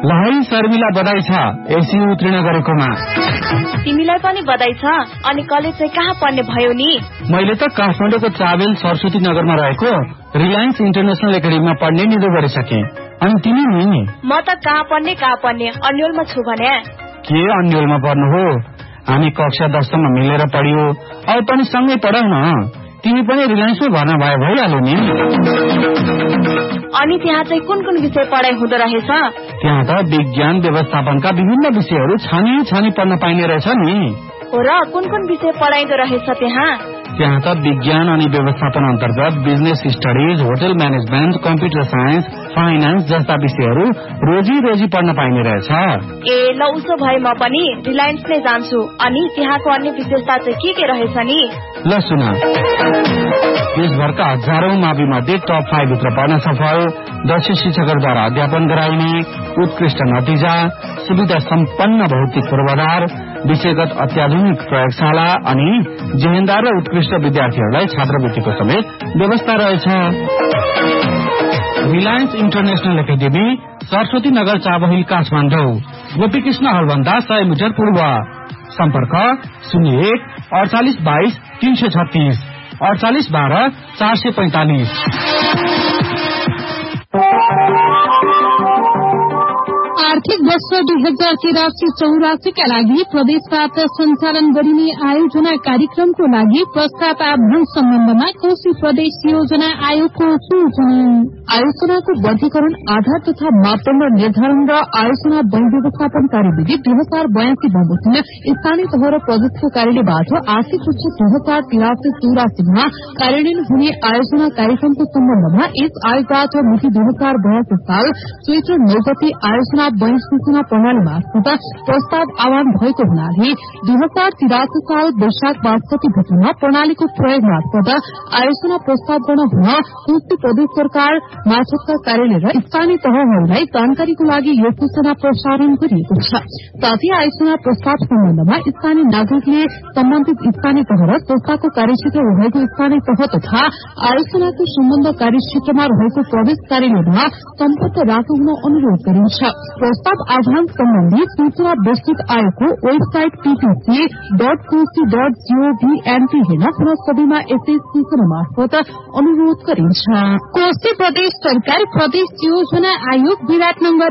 लहै शर्मिला बधाई छ एसी उत्तीर्ण गरेकोमा। तिमीलाई पनि बधाई छ। अनि कलेज चाहिँ कहाँ पढ्ने भयो नि? मैले त काठमाडौँको चाबेल सरस्वती नगरमा रहेको रिलायन्स इन्टरनेशनल एकाडेमीमा पढ्ने निधो गरिसके। अनि तिमी नि? म त कहाँ पढ्ने अन्यलमा छु भने। के अन्यलमा पढ्नु हो? हामी कक्षा 10 सम्म मिलेर पढ्यो, अब पनि सँगै पढाउ न। तिमी पनि रिलायन्समा भर्ना भइहाल्यो नि। अनि त्यहाँ चाहिँ कुन कुन विषय पढाइ हुँदो रहेछ? त्यहाँ त विज्ञान व्यवस्थापनका विभिन्न विषयहरू छानी पढ्न पाइने रहेछ नि। हो र कुन कुन विषय पढाइदो रहेछ त्यहाँ? त्यहाँ त विज्ञान अनि व्यवस्थापन अन्तर्गत business studies, hotel management, computer science, finance जस्ता विषयहरू रोजी पढ्न पाइने रहेछ। ए ल उसो भए म पनि रिलायन्स नै जान्छु। अनि त्यहाँको अन्य विशेषता चाहिँ के रहेछ नि? ल सुन, देशभरका हजारौं मावि मध्ये टप 5 भित्र पढ्न सफल, दक्ष शिक्षकहरूद्वारा अध्यापन गराइने, उत्कृष्ट नतिजा, सुविधा सम्पन्न भौतिक पूर्वाधार, विषयगत अत्याधुनिक प्रयोगशाला अनि जेहेन्दार र उत्कृष्ट विद्यार्थीहरूलाई छात्रवृत्तिको समेत व्यवस्था रहेछ। Reliance international academy, Saraswati Nagar, Chabahil, Kathmandu. Gopikrishna हलभन्दा 100 metre पूर्व। सम्पर्क 01 48 22 336 48 12 445। आर्थिक वर्ष 2083-84 का लागि प्रदेशबाट सञ्चालन गरिने आयोजना कार्यक्रमको लागि प्रस्ताव आह्वान सम्बन्धमा कोशी प्रदेश योजना आयोगको सूचना। आयोजनाको वर्गीकरण, आधार तथा मापदण्ड निर्धारण र आयोजना वन व्यवस्थापन कार्यविधि 2082 बमोजिम स्थानीय तह र प्रदेशको कार्यालयबाट आर्थिक वर्ष 2083-84 कार्यान्वयन हुने आयोजना कार्यक्रमको सम्बन्धमा यस आयोगबाट मिति 2082 साल चैत्र 9 गते आयोजना वन सूचना प्रणाली मार्फत प्रस्ताव आह्वान भएको हुनाले 2083 साल वैशाख 62 भित्रमा प्रणालीको प्रयोग मार्फत आयोजना प्रस्ताव गर्न हुन कोशी प्रदेश सरकार मार्फतका कार्यालय र स्थानीय तहहरूलाई जानकारीको लागि यो सूचना प्रसारण गरिएको छ। साथै आयोजना प्रस्ताव सम्बन्धमा स्थानीय नागरिकले सम्बन्धित स्थानीय तह र संस्थाको कार्यक्षेत्र रहेको स्थानीय तह तथा आयोजनाको सम्बन्ध कार्यक्षेत्रमा रहेको प्रदेश कार्यालयमा सम्पर्क राख्न अनुरोध गरिन्छ। प्रस्ताव आह्वान सम्बन्धी सूचना विस्तृत आयोगको वेबसाइट ppc.kosi.gov.np हेर्न पुनः सबैमा यसै सूचना मार्फत अनुरोध गरिन्छ। कोशी प्रदेश सरकार प्रदेश योजना आयोग विराटनगर